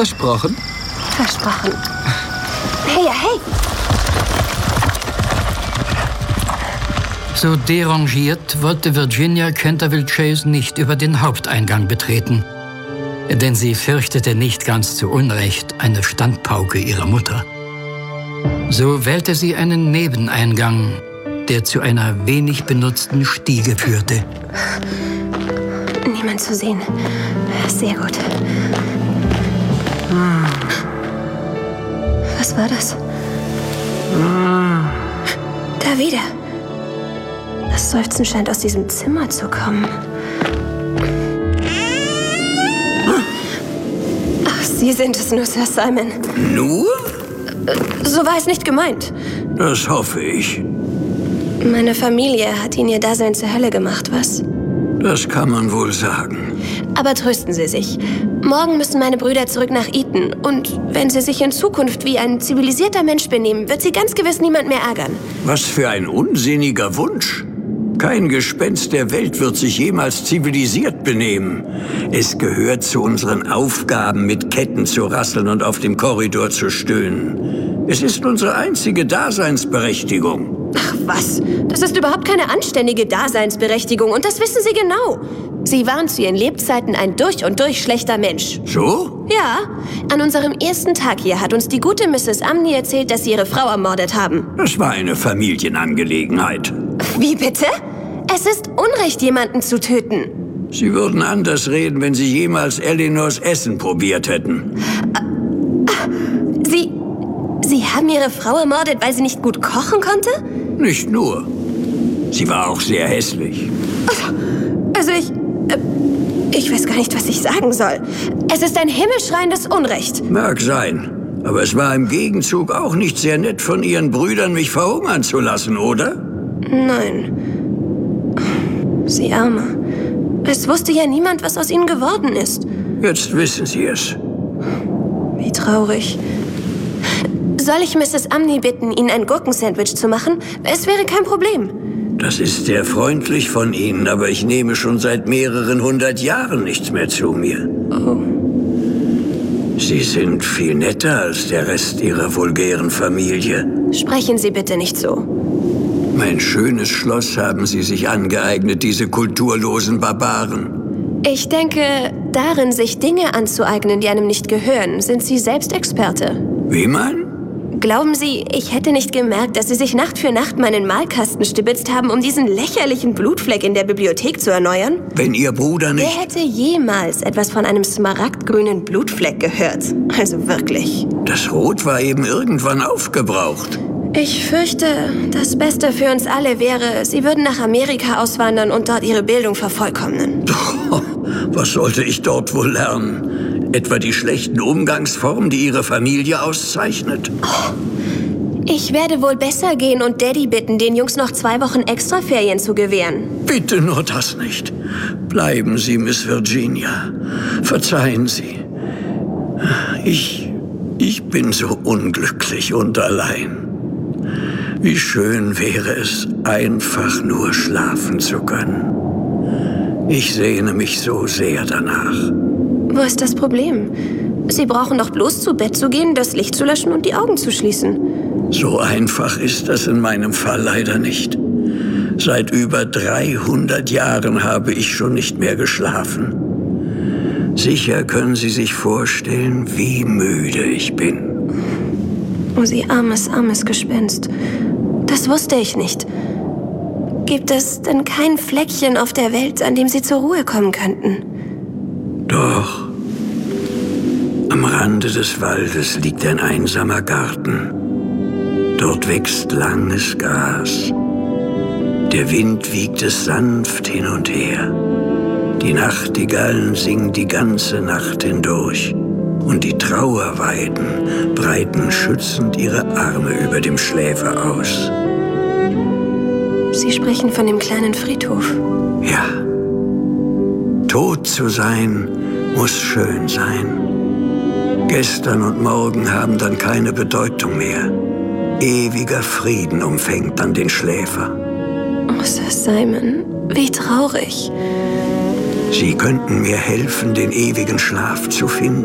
Versprochen? Versprochen. Hey, hey! So derangiert wollte Virginia Canterville Chase nicht über den Haupteingang betreten, denn sie fürchtete nicht ganz zu Unrecht eine Standpauke ihrer Mutter. So wählte sie einen Nebeneingang, der zu einer wenig benutzten Stiege führte. Niemand zu sehen. Sehr gut. Was war das? Da wieder. Das Seufzen scheint aus diesem Zimmer zu kommen. Ach, Sie sind es nur, Sir Simon. Nur? So war es nicht gemeint. Das hoffe ich. Meine Familie hat Ihnen Ihr Dasein zur Hölle gemacht, was? Das kann man wohl sagen. Aber trösten Sie sich. Morgen müssen meine Brüder zurück nach Eton. Und wenn Sie sich in Zukunft wie ein zivilisierter Mensch benehmen, wird Sie ganz gewiss niemand mehr ärgern. Was für ein unsinniger Wunsch. Kein Gespenst der Welt wird sich jemals zivilisiert benehmen. Es gehört zu unseren Aufgaben, mit Ketten zu rasseln und auf dem Korridor zu stöhnen. Es ist unsere einzige Daseinsberechtigung. Ach was, das ist überhaupt keine anständige Daseinsberechtigung und das wissen Sie genau. Sie waren zu Ihren Lebzeiten ein durch und durch schlechter Mensch. So? Ja, an unserem ersten Tag hier hat uns die gute Mrs. Umney erzählt, dass Sie Ihre Frau ermordet haben. Das war eine Familienangelegenheit. Wie bitte? Es ist Unrecht, jemanden zu töten. Sie würden anders reden, wenn Sie jemals Elinors Essen probiert hätten. Sie haben Ihre Frau ermordet, weil sie nicht gut kochen konnte? Nicht nur. Sie war auch sehr hässlich. Also ich weiß gar nicht, was ich sagen soll. Es ist ein himmelschreiendes Unrecht. Mag sein. Aber es war im Gegenzug auch nicht sehr nett von Ihren Brüdern, mich verhungern zu lassen, oder? Nein. Sie Arme. Es wusste ja niemand, was aus ihnen geworden ist. Jetzt wissen Sie es. Wie traurig. Soll ich Mrs. Umney bitten, Ihnen ein Gurkensandwich zu machen? Es wäre kein Problem. Das ist sehr freundlich von Ihnen, aber ich nehme schon seit mehreren 100 Jahren nichts mehr zu mir. Oh. Sie sind viel netter als der Rest Ihrer vulgären Familie. Sprechen Sie bitte nicht so. Mein schönes Schloss haben Sie sich angeeignet, diese kulturlosen Barbaren. Ich denke, darin, sich Dinge anzueignen, die einem nicht gehören, sind Sie selbst Experte. Wie man? Glauben Sie, ich hätte nicht gemerkt, dass Sie sich Nacht für Nacht meinen Malkasten stibitzt haben, um diesen lächerlichen Blutfleck in der Bibliothek zu erneuern? Wenn Ihr Bruder nicht... Wer hätte jemals etwas von einem smaragdgrünen Blutfleck gehört? Also wirklich. Das Rot war eben irgendwann aufgebraucht. Ich fürchte, das Beste für uns alle wäre, Sie würden nach Amerika auswandern und dort Ihre Bildung vervollkommnen. Was sollte ich dort wohl lernen? Etwa die schlechten Umgangsformen, die Ihre Familie auszeichnet? Ich werde wohl besser gehen und Daddy bitten, den Jungs noch 2 Wochen Extraferien zu gewähren. Bitte nur das nicht. Bleiben Sie, Miss Virginia. Verzeihen Sie. Ich bin so unglücklich und allein. Wie schön wäre es, einfach nur schlafen zu können. Ich sehne mich so sehr danach. Wo ist das Problem? Sie brauchen doch bloß zu Bett zu gehen, das Licht zu löschen und die Augen zu schließen. So einfach ist das in meinem Fall leider nicht. Seit über 300 Jahren habe ich schon nicht mehr geschlafen. Sicher können Sie sich vorstellen, wie müde ich bin. Oh, Sie armes, armes Gespenst. Das wusste ich nicht. Gibt es denn kein Fleckchen auf der Welt, an dem Sie zur Ruhe kommen könnten? Doch. Am Rande des Waldes liegt ein einsamer Garten. Dort wächst langes Gras. Der Wind wiegt es sanft hin und her. Die Nachtigallen singen die ganze Nacht hindurch. Und die Trauerweiden breiten schützend ihre Arme über dem Schläfer aus. Sie sprechen von dem kleinen Friedhof. Ja. Tot zu sein muss schön sein. Gestern und morgen haben dann keine Bedeutung mehr. Ewiger Frieden umfängt dann den Schläfer. Oh, Sir Simon, wie traurig. Sie könnten mir helfen, den ewigen Schlaf zu finden.